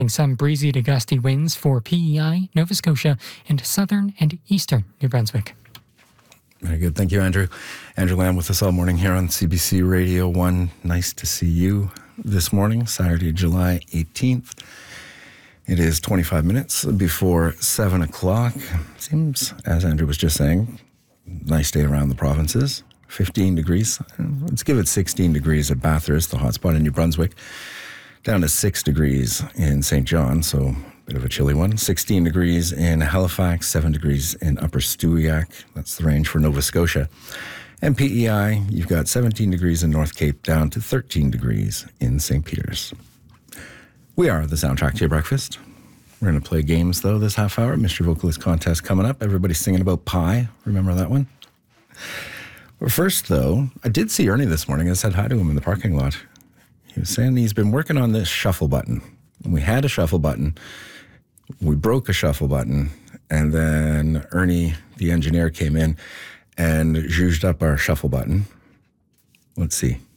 Some breezy to gusty winds for PEI, Nova Scotia, and southern and eastern New Brunswick. Very good. Thank you, Andrew. Andrew Lamb with us all morning here on CBC Radio 1. Nice to see you this morning, Saturday, July 18th. It is 25 minutes before 7 o'clock. Seems, as Andrew was just saying, nice day around the provinces. 15 degrees. Let's give it 16 degrees at Bathurst, the hotspot in New Brunswick. Down to 6 degrees in St. John, so a bit of a chilly one. 16 degrees in Halifax, 7 degrees in Upper Stewiacke. That's the range for Nova Scotia. And PEI, you've got 17 degrees in North Cape, down to 13 degrees in St. Peter's. We are the soundtrack to your breakfast. We're going to play games, though, this half hour. Mystery Vocalist Contest coming up. Everybody's singing about pie. Remember that one? First, though, I did see Ernie this morning. I said hi to him in the parking lot. He was saying he's been working on this shuffle button. We had a shuffle button. We broke a shuffle button. And then Ernie, the engineer, came in and zhuzhed up our shuffle button. Let's see.